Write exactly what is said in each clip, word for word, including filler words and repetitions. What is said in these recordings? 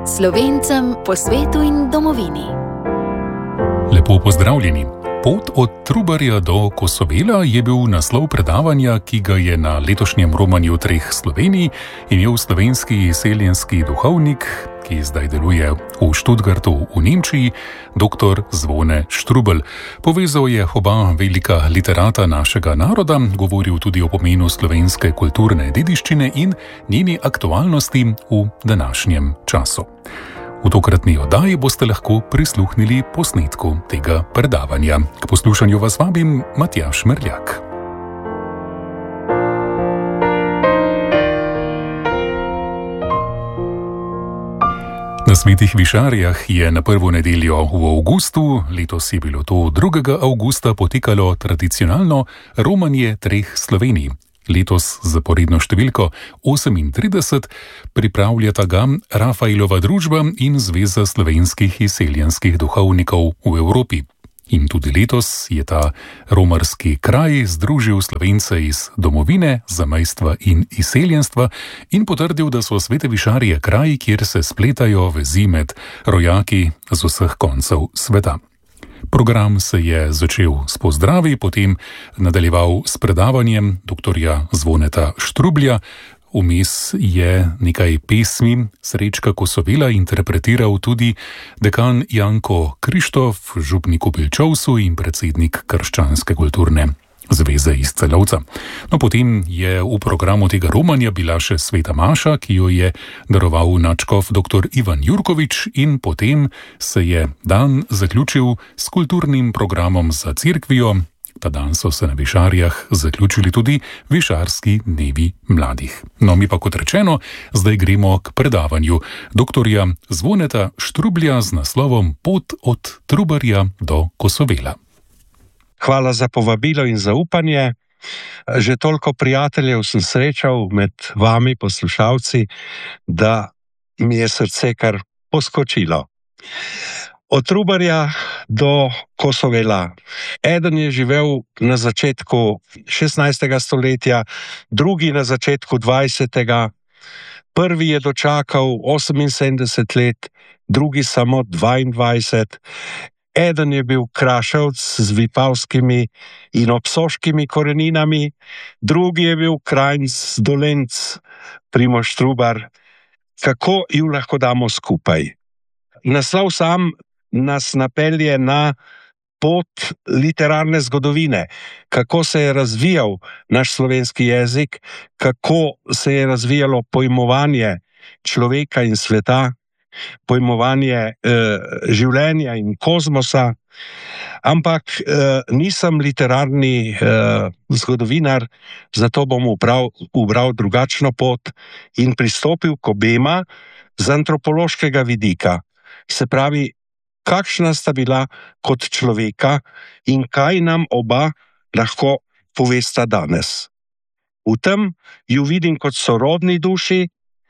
Slovencem po svetu in domovini. Lepo pozdravljeni. Pot od Trubarja do Kosovela je bil naslov predavanja, ki ga je na letošnjem romanju treh Slovenij imel slovenski izseljenski duhovnik, ki zdaj deluje v Stuttgartu v Nemčiji, doktor Zvone Štrubelj. Povezal je oba velika literata našega naroda, govoril tudi o pomenu slovenske kulturne dediščine in njeni aktualnosti v današnjem času. V tokratni oddaji boste lahko prisluhnili posnetku tega predavanja. K poslušanju vas vabim Matjaž Merljak. Na Svetih Višarjah je na prvo nedeljo v avgustu, letos je bilo to drugega avgusta, potekalo tradicionalno romanje treh Slovenij. Letos zaporedno številko osemintrideset pripravljata ga Rafaelova družba in Zveza slovenskih izseljenskih duhovnikov v Evropi. In tudi letos je ta romarski kraj združil Slovence iz domovine, zamejstva in izseljenstva in potrdil, da so Svete Višarje kraj, kjer se spletajo vezi med rojaki z vseh koncev sveta. Program se je začel s pozdravi, potem nadaljeval s predavanjem doktorja Zvoneta Štrublja. Vmes je nekaj pesmi Srečka Kosovela interpretiral tudi dekan Janko Krištof, župnik v Pilčovcu in predsednik Krščanske kulturne zveze iz Celovca. No, potem je v programu tega romanja bila še sveta maša, ki jo je daroval nadškof doktor Ivan Jurkovič, in potem se je dan zaključil s kulturnim programom za cerkvijo. Ta dan so se na Višarjah zaključili tudi Višarski dnevi mladih. No, mi pa kot rečeno, zdaj gremo k predavanju doktorja Zvoneta Štrublja z naslovom Pot od Trubarja do Kosovela. Hvala za povabilo in zaupanje. Že toliko prijateljev sem srečal med vami, poslušalci, da mi je srce kar poskočilo. Od Trubarja do Kosovela. Eden je živel na začetku šestnajstega stoletja, drugi na začetku dvajsetega. Prvi je dočakal oseminsedemdeset let, drugi samo dvaindvajset. Eden je bil Kraševc z vipavskimi in obsoškimi koreninami, drugi je bil Krajnc, Dolenc, Primož Trubar. Kako ju lahko damo skupaj? Naslov sam nas napelje na pot literarne zgodovine, kako se je razvijal naš slovenski jezik, kako se je razvijalo pojmovanje človeka in sveta, pojmovanje eh, življenja in kozmosa, ampak eh, nisem literarni eh, zgodovinar, zato bom ubral, ubral drugačno pot in pristopil k obema z antropološkega vidika. Se pravi, kakšna sta bila kot človeka in kaj nam oba lahko povesta danes. V tem ju vidim kot sorodni duši,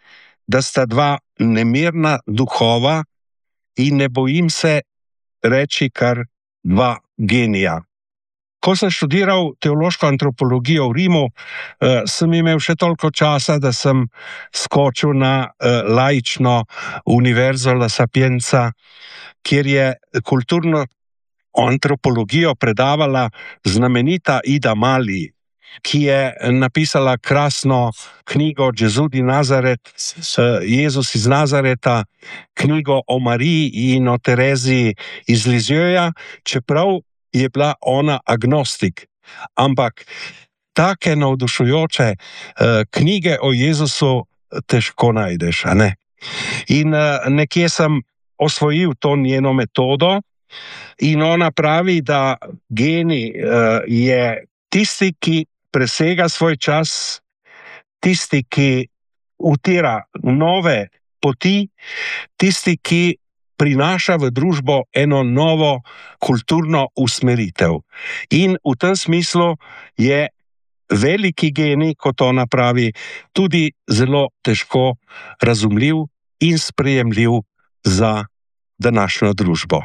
da sta dva nemirna duhova in ne bojim se reči kar dva genija. Ko sem študiral teološko antropologijo v Rimu, eh, sem imel še toliko časa, da sem skočil na eh, laično univerzo La Sapienza, kjer je kulturno antropologijo predavala znamenita Ida Mali, ki je napisala krasno knjigo Gesù di Nazaret, Jezus iz Nazareta, knjigo o Mariji in o Tereziji iz Lizjoja, čeprav je bila ona agnostik. Ampak take navdušujoče knjige o Jezusu težko najdeš, a ne? In nekje sem osvojil to njeno metodo in ona pravi, da genij je tisti, ki presega svoj čas, tisti, ki utira nove poti, tisti, ki prinaša v družbo eno novo kulturno usmeritev. In v tem smislu je veliki genij, kot ona pravi, tudi zelo težko razumljiv in sprejemljiv za današnjo družbo.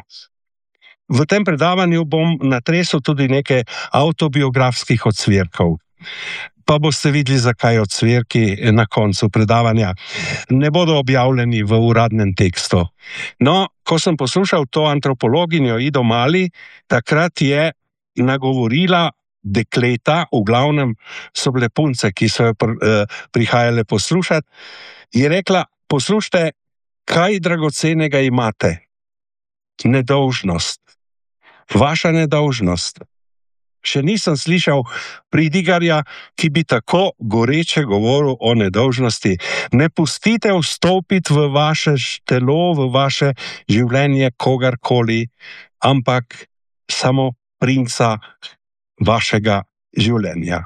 V tem predavanju bom natresel tudi nekaj avtobiografskih ocvirkov. pa boste videli, zakaj ocvirki na koncu predavanja ne bodo objavljeni v uradnem tekstu. No, ko sem poslušal to antropologinjo Ido Mali, takrat je nagovorila dekleta, v glavnem so bile punce, ki so jo prihajale poslušati, je rekla: poslušajte, kaj dragocenega imate? Nedolžnost. Vaša nedolžnost. Še nisem slišal pridigarja, ki bi tako goreče govoril o nedolžnosti. Ne pustite vstopiti v vaše telo, v vaše življenje kogarkoli, ampak samo princa vašega življenja.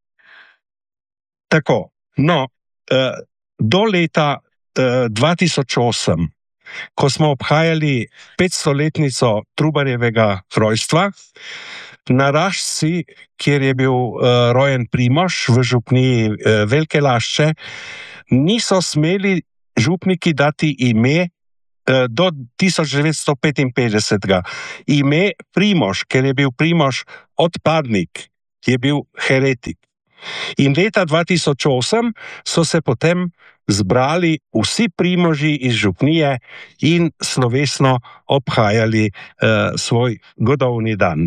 Tako, no, do leta dva tisoč osem, ko smo obhajali petstoletnico Trubarjevega rojstva, na Rašci, kjer je bil uh, rojen Primož v župniji uh, Velike Lašče, niso smeli župniki dati ime uh, do tisoč devetsto petinpetdeset. Ime Primož, ker je bil Primož odpadnik, je bil heretik. In leta dva tisoč osem so se potem zbrali vsi Primoži iz župnije in slovesno obhajali uh, svoj godovni dan.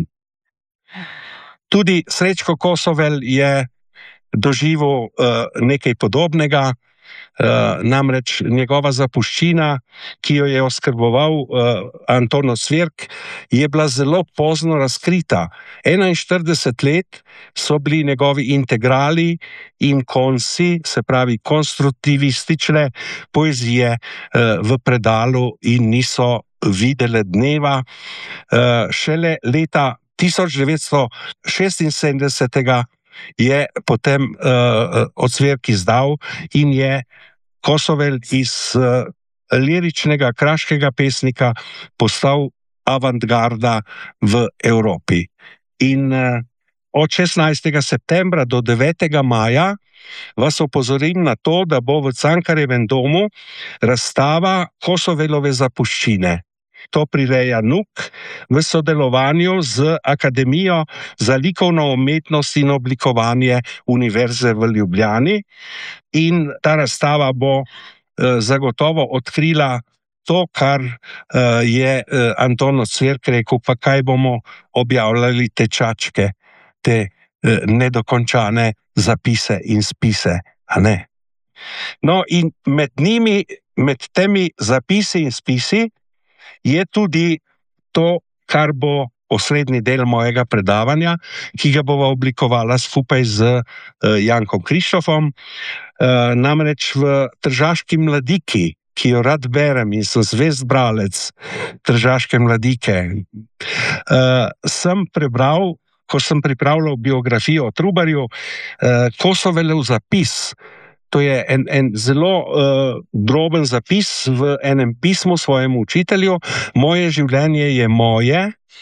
Tudi Srečko Kosovel je doživel uh, nekaj podobnega, uh, namreč njegova zapuščina, ki jo je oskrboval uh, Anton Ocvirk, je bila zelo pozno razkrita. enainštirideset let so bili njegovi integrali in konci, se pravi konstruktivistične poezije, uh, v predalu in niso videle dneva. Uh, šele leta tisoč devetsto šestinsedemdeset je potem uh, Ocvirk izdal in je Kosovel iz uh, liričnega kraškega pesnika postal avantgarda v Evropi. In uh, od šestnajstega septembra do devetega maja vas opozorim na to, da bo v Cankarjevem domu razstava Kosovelove zapuščine. To prireja N U K v sodelovanju z Akademijo za likovno umetnost in oblikovanje Univerze v Ljubljani. In ta razstava bo eh, zagotovo odkrila to, kar eh, je eh, Anton Ocvirk rekel, pa kaj bomo objavljali te čačke, te eh, nedokončane zapise in spise, a ne? No, in med njimi, med temi zapisi in spisi, je tudi to, kar bo osrednji del mojega predavanja, ki ga bova oblikovala skupaj z uh, Jankom Krištofom, uh, namreč v Tržaški mladiki, ki jo rad berem in sem zvest bralec Tržaške mladike, uh, sem prebral, ko sem pripravljal biografijo o Trubarju, uh, Kosovelov zapis. To je en, en zelo uh, droben zapis v enem pismu svojemu učitelju. Moje življenje je moje,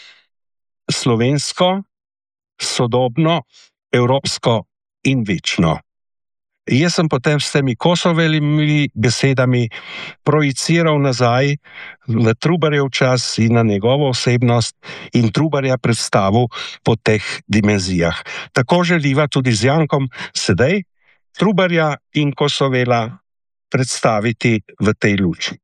slovensko, sodobno, evropsko in večno. Jaz sem potem s temi Kosoveljimi besedami projiciral nazaj v Trubarjev čas in na njegovo osebnost in Trubarja predstavil po teh dimenzijah. Tako želiva tudi z Jankom sedaj Trubarja in Kosovela predstaviti v tej luči.